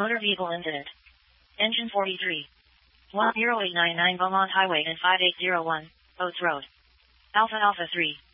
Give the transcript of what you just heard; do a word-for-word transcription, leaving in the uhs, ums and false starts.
Motor vehicle incident. Engine forty-three. one zero eight nine nine Beaumont Highway and five eight zero one, Oates Road. Alpha Alpha three.